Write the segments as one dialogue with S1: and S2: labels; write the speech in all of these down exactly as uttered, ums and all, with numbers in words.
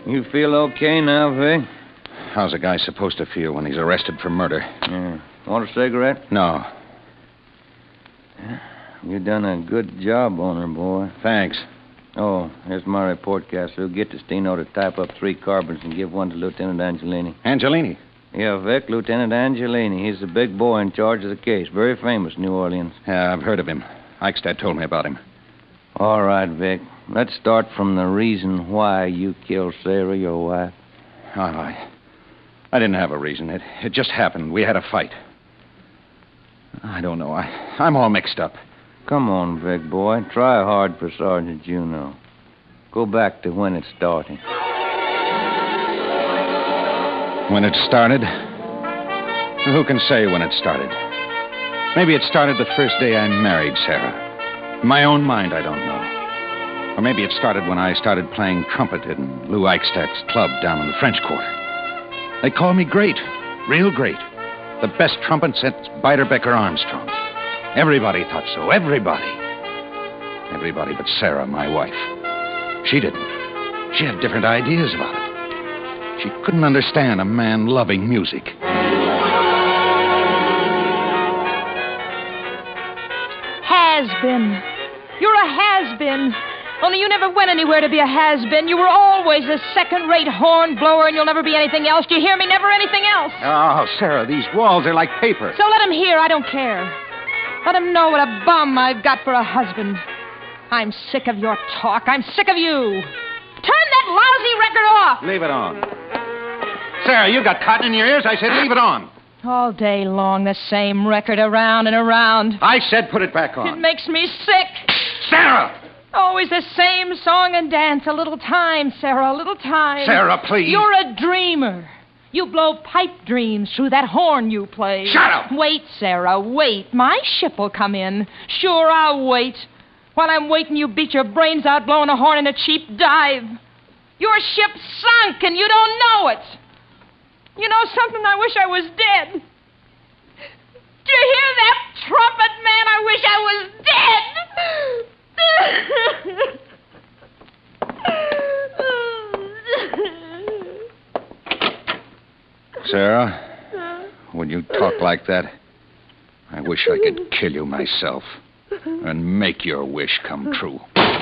S1: You feel okay now, Vic?
S2: How's a guy supposed to feel when he's arrested for murder?
S1: Yeah. Want a cigarette?
S2: No.
S1: You done a good job on her, boy.
S2: Thanks.
S1: Oh, here's my report, Castro. Get Destino to type up three carbons and give one to Lieutenant Angelini.
S2: Angelini?
S1: Yeah, Vic, Lieutenant Angelini. He's the big boy in charge of the case. Very famous, New Orleans.
S2: Yeah, I've heard of him. Eichstadt told me about him.
S1: All right, Vic. Let's start from the reason why you killed Sarah, your wife.
S2: Oh, I, I didn't have a reason. It, it just happened. We had a fight. I don't know. I, I'm all mixed up.
S1: Come on, Vic, boy. Try hard for Sergeant Juno. Go back to when it started.
S2: When it started? Who can say when it started? Maybe it started the first day I married Sarah. In my own mind, I don't know. Or maybe it started when I started playing trumpet in Lou Eichstadt's club down in the French Quarter. They called me great, real great. The best trumpet since Beiderbecke Armstrong. Everybody thought so. Everybody. Everybody but Sarah, my wife. She didn't. She had different ideas about it. She couldn't understand a man loving music.
S3: Has-been. You're a has-been. Only you never went anywhere to be a has-been. You were always a second-rate horn blower, and you'll never be anything else. Do you hear me? Never anything else.
S2: Oh, Sarah, these walls are like paper.
S3: So let him hear. I don't care. Let him know what a bum I've got for a husband. I'm sick of your talk. I'm sick of you. Turn that lousy record off.
S2: Leave it on. Sarah, you got cotton in your ears. I said leave it on.
S3: All day long, the same record around and around.
S2: I said put it back on.
S3: It makes me sick.
S2: Sarah!
S3: Always the same song and dance. A little time, Sarah, a little time.
S2: Sarah, please.
S3: You're a dreamer. You blow pipe dreams through that horn you play.
S2: Shut up!
S3: Wait, Sarah, wait. My ship will come in. Sure, I'll wait. While I'm waiting, you beat your brains out blowing a horn in a cheap dive. Your ship sunk, and you don't know it. You know something? I wish I was dead. Do you hear that trumpet, man? I wish I was dead.
S2: Sarah, when you talk like that, I wish I could kill you myself and make your wish come true.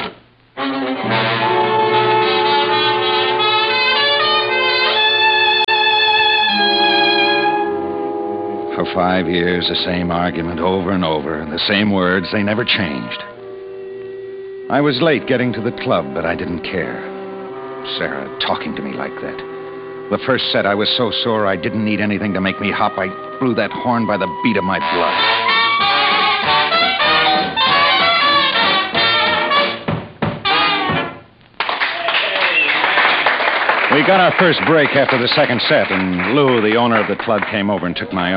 S2: For five years, the same argument over and over, and the same words, they never changed. I was late getting to the club, but I didn't care. Sarah talking to me like that. The first set, I was so sore I didn't need anything to make me hop. I blew that horn by the beat of my blood. We got our first break after the second set, and Lou, the owner of the club, came over and took my